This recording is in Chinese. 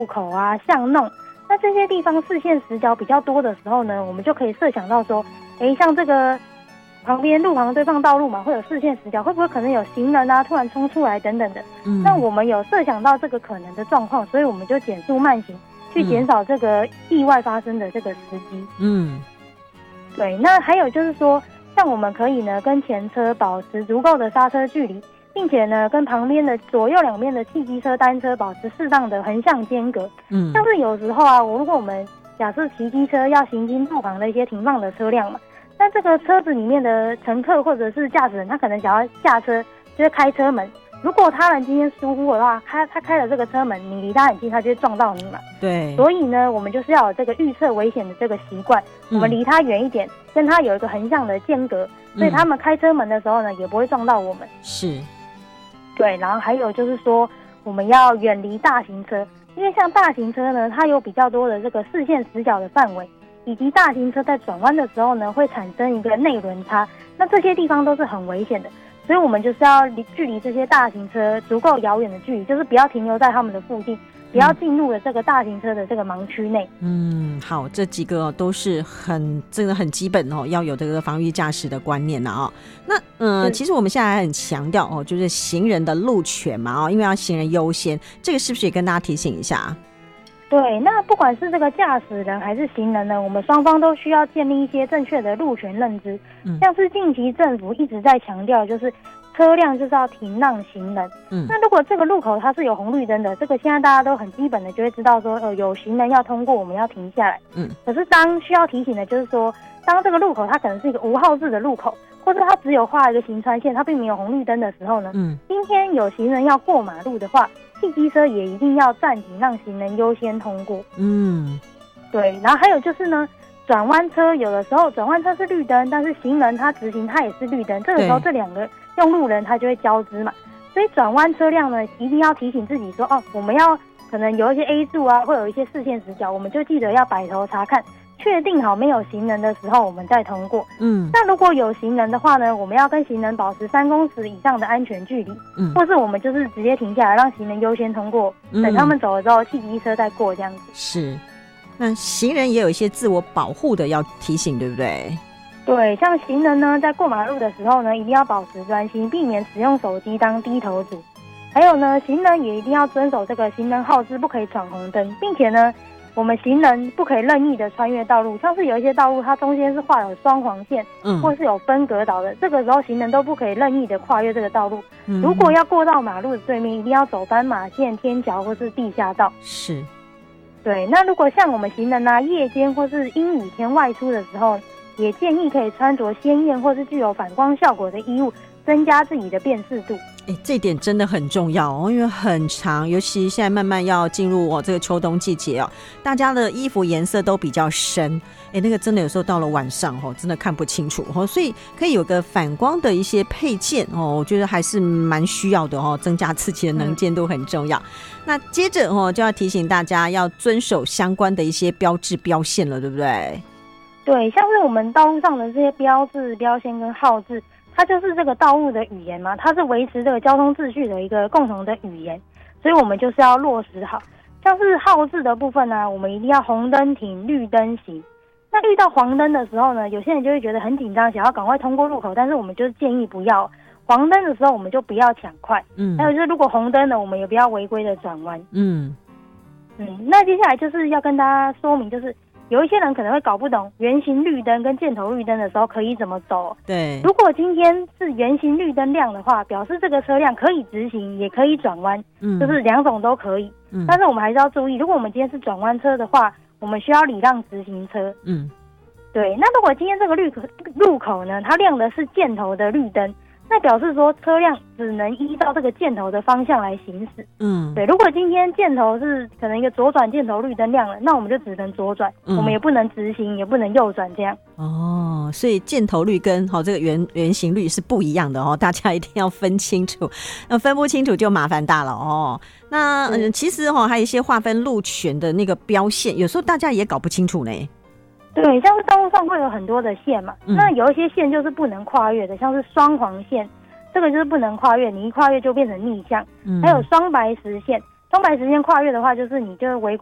路口啊、巷弄，那这些地方视线死角比较多的时候呢，我们就可以设想到说，像这个旁边路旁对向道路嘛，会有视线死角，会不会可能有行人啊突然冲出来等等的？那我们有设想到这个可能的状况，所以我们就减速慢行，去减少这个意外发生的这个时机。对。那还有就是说，像我们可以呢跟前车保持足够的刹车距离，并且呢跟旁边的左右两边的汽机车、单车保持适当的横向间隔。像是有时候啊，如果我们假设骑机车要行经路旁的一些停放的车辆嘛，那这个车子里面的乘客或者是驾驶人，他可能想要下车，就是开车门。如果他人今天疏忽的话，他开了这个车门，你离他很近，他就会撞到你嘛。 对。 所以呢，我们就是要有这个预测危险的这个习惯，我们离他远一点，跟他有一个横向的间隔，所以他们开车门的时候呢，也不会撞到我们。 是。 对。然后还有就是说，我们要远离大型车，因为像大型车呢，它有比较多的这个视线死角的范围，以及大型车在转弯的时候呢，会产生一个内轮差，那这些地方都是很危险的。所以我们就是要距离这些大型车足够遥远的距离，就是不要停留在他们的附近，不要进入了这个大型车的这个盲区内。 好，这几个都是真的很基本哦，要有这个防御驾驶的观念啊。那其实我们现在很强调哦，就是行人的路权嘛，因为要行人优先，这个是不是也跟大家提醒一下？ 对，那不管是这个驾驶人还是行人呢，我们双方都需要建立一些正确的路权认知。像是近期政府一直在强调，就是车辆就是要停让行人。那如果这个路口它是有红绿灯的，这个现在大家都很基本的就会知道说，有行人要通过，我们要停下来。可是当需要提醒的就是说，当这个路口它可能是一个无号字的路口，或者它只有画一个行穿线，它并没有红绿灯的时候呢，今天有行人要过马路的话，汽机车也一定要暂停，让行人优先通过。对。然后还有就是呢，转弯车有的时候转弯车是绿灯，但是行人他直行他也是绿灯，这个时候这两个用路人他就会交织嘛。所以转弯车辆呢，一定要提醒自己说，我们要可能有一些 A 柱啊，会有一些视线死角，我们就记得要摆头查看，确定好没有行人的时候，我们再通过。那如果有行人的话呢，我们要跟行人保持3公尺以上的安全距离，或是我们就是直接停下来，让行人优先通过，等他们走了之后，汽机车再过这样子。 是。那行人也有一些自我保护的要提醒，对不对？ 对，像行人呢，在过马路的时候呢，一定要保持专心，避免使用手机当低头族。还有呢，行人也一定要遵守这个行人号志，不可以闯红灯，并且呢，我们行人不可以任意的穿越道路，像是有一些道路它中间是画有双黄线，或是有分隔岛的，这个时候行人都不可以任意的跨越这个道路。如果要过到马路的对面，一定要走斑马线、天桥或是地下道。 是。 对。那如果像我们行人啊，夜间或是阴雨天外出的时候，也建议可以穿着鲜艳或是具有反光效果的衣物，增加自己的辨识度。 这点真的很重要哦，因为很长，尤其现在慢慢要进入这个秋冬季节哦，大家的衣服颜色都比较深，那个真的有时候到了晚上真的看不清楚所以可以有个反光的一些配件我觉得还是蛮需要的增加自己的能见度很重要。那接着就要提醒大家要遵守相关的一些标志标线了，对不对？ 对，像是我们道路上的这些标志、标线跟号志，它就是这个道路的语言嘛，它是维持这个交通秩序的一个共同的语言，所以我们就是要落实好。像是号志的部分呢，我们一定要红灯停，绿灯行。那遇到黄灯的时候呢，有些人就会觉得很紧张，想要赶快通过路口，但是我们就是建议不要。黄灯的时候我们就不要抢快，还有就是如果红灯呢，我们也不要违规的转弯。那接下来就是要跟大家说明，就是有一些人可能会搞不懂圆形绿灯跟箭头绿灯的时候可以怎么走。 对， 如果今天是圆形绿灯亮的话，表示这个车辆可以直行也可以转弯，就是两种都可以。但是我们还是要注意，如果我们今天是转弯车的话，我们需要礼让直行车。对。那如果今天这个路口呢，它亮的是箭头的绿灯，那表示说车辆只能依照这个箭头的方向来行驶。对。如果今天箭头是可能一个左转箭头绿灯亮了，那我们就只能左转，我们也不能直行，也不能右转这样。 所以箭头绿跟这个圆形绿是不一样的大家一定要分清楚，分不清楚就麻烦大了那其实还有一些划分路权的那个标线，有时候大家也搞不清楚呢。 对，像是道路上会有很多的线嘛，那有一些线就是不能跨越的，像是双黄线，这个就是不能跨越，你一跨越就变成逆向。还有双白实线， 钟摆时间跨越的话，就是你就违